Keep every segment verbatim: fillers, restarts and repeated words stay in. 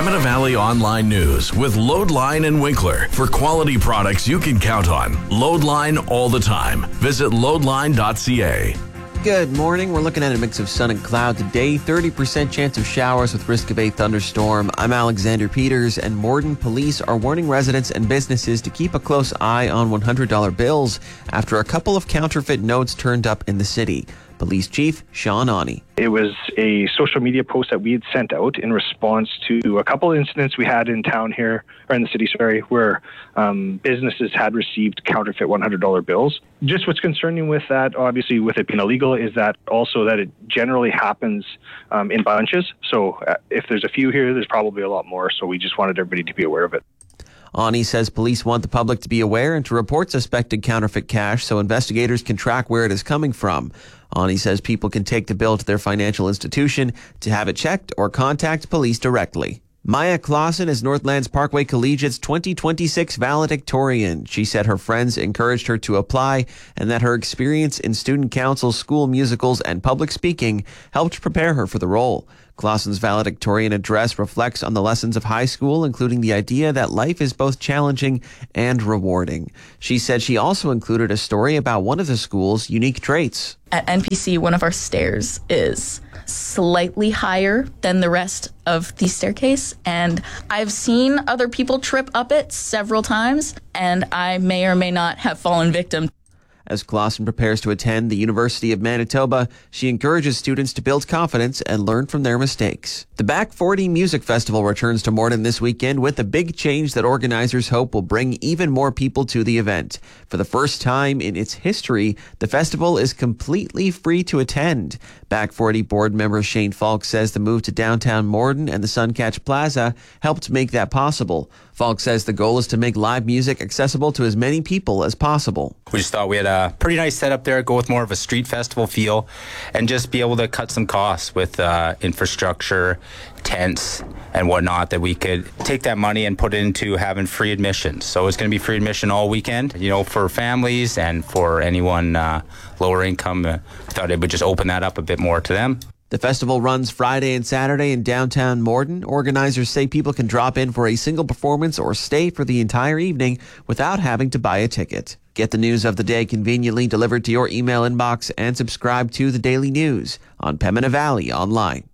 Pembina Valley Online News with Loadline and Winkler. For quality products you can count on. Loadline all the time. Visit loadline dot c a. Good morning. We're looking at a mix of sun and cloud today. thirty percent chance of showers with risk of a thunderstorm. I'm Alexander Peters, and Morden police are warning residents and businesses to keep a close eye on one hundred dollar bills after a couple of counterfeit notes turned up in the city. Police Chief Sean Aune. It was a social media post that we had sent out in response to a couple of incidents we had in town here, or in the city, sorry, where um, businesses had received counterfeit one hundred dollar bills. Just what's concerning with that, obviously with it being illegal, is that also that it generally happens um, in bunches. So uh, if there's a few here, there's probably a lot more. So we just wanted everybody to be aware of it. Aune says police want the public to be aware and to report suspected counterfeit cash so investigators can track where it is coming from. Aune says people can take the bill to their financial institution to have it checked or contact police directly. Maya Clausen is Northlands Parkway Collegiate's twenty twenty-six valedictorian. She said her friends encouraged her to apply and that her experience in student council, school musicals, and public speaking helped prepare her for the role. Clausen's valedictorian address reflects on the lessons of high school, including the idea that life is both challenging and rewarding. She said she also included a story about one of the school's unique traits. At N P C, one of our stairs is slightly higher than the rest of the staircase, and I've seen other people trip up it several times, and I may or may not have fallen victim. As Clausen prepares to attend the University of Manitoba, she encourages students to build confidence and learn from their mistakes. The Back forty Music Festival returns to Morden this weekend with a big change that organizers hope will bring even more people to the event. For the first time in its history, the festival is completely free to attend. Back forty board member Shane Falk says the move to downtown Morden and the Suncatch Plaza helped make that possible. Falk says the goal is to make live music accessible to as many people as possible. We just thought we had a pretty nice setup there, go with more of a street festival feel, and just be able to cut some costs with uh, infrastructure, tents, and whatnot, that we could take that money and put it into having free admission. So it's going to be free admission all weekend, you know, for families and for anyone uh, lower income. Uh, I thought it would just open that up a bit more to them. The festival runs Friday and Saturday in downtown Morden. Organizers say people can drop in for a single performance or stay for the entire evening without having to buy a ticket. Get the news of the day conveniently delivered to your email inbox and subscribe to the Daily News on Pembina Valley Online.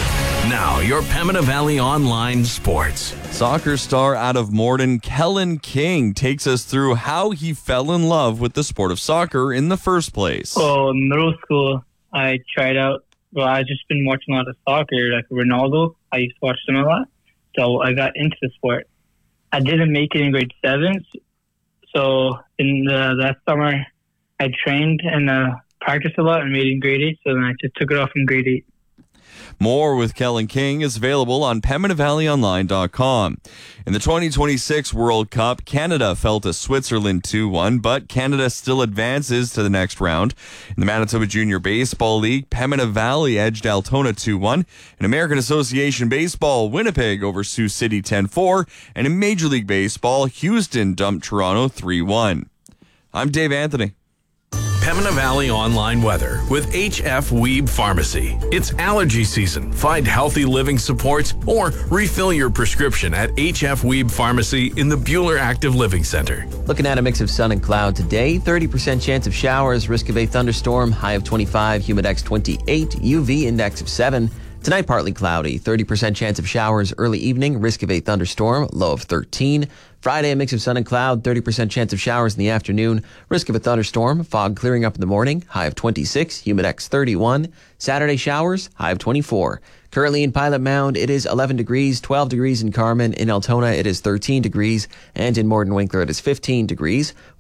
Now, your Pembina Valley Online Sports. Soccer star out of Morden, Kellen King, takes us through how he fell in love with the sport of soccer in the first place. Oh, in middle school, I tried out. Well, I've just been watching a lot of soccer, like Ronaldo. I used to watch them a lot. So I got into the sport. I didn't make it in grade seven. So in the, that summer, I trained and uh, practiced a lot and made it in grade eight. So then I just took it off in grade eight. More with Kellen King is available on Pembina Valley Online dot com. In the twenty twenty-six World Cup, Canada fell to Switzerland two one, but Canada still advances to the next round. In the Manitoba Junior Baseball League, Pembina Valley edged Altona two one. In American Association Baseball, Winnipeg over Sioux City ten four. And in Major League Baseball, Houston dumped Toronto three one. I'm Dave Anthony. Pembina Valley Online Weather with H F Weeb Pharmacy. It's allergy season. Find healthy living supports or refill your prescription at H F Weeb Pharmacy in the Buhler Active Living Center. Looking at a mix of sun and cloud today. thirty percent chance of showers, risk of a thunderstorm, high of twenty-five, humidex twenty-eight, U V index of seven. Tonight, partly cloudy, thirty percent chance of showers early evening, risk of a thunderstorm, low of thirteen. Friday, a mix of sun and cloud, thirty percent chance of showers in the afternoon, risk of a thunderstorm, fog clearing up in the morning, high of twenty-six, humidex thirty-one. Saturday, showers, high of twenty-four. Currently in Pilot Mound, it is eleven degrees, twelve degrees in Carman. In Altona, it is thirteen degrees, and in Morden Winkler, it is fifteen degrees.